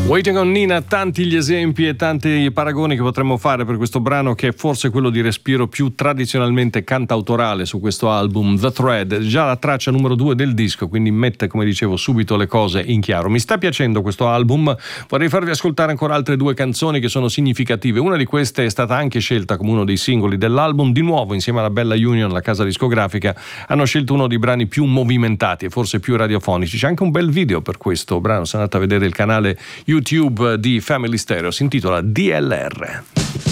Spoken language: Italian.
Waiting on Nina, tanti gli esempi e tanti i paragoni che potremmo fare per questo brano, che è forse quello di respiro più tradizionalmente cantautorale su questo album, The Thread, già la traccia numero 2 del disco, quindi mette, come dicevo, subito le cose in chiaro. Mi sta piacendo questo album, vorrei farvi ascoltare ancora altre 2 canzoni che sono significative. Una di queste è stata anche scelta come uno dei singoli dell'album, di nuovo insieme alla Bella Union, la casa discografica, hanno scelto uno dei brani più movimentati e forse più radiofonici. C'è anche un bel video per questo brano, se andate a vedere il canale YouTube di Family Stereo, si intitola DLR.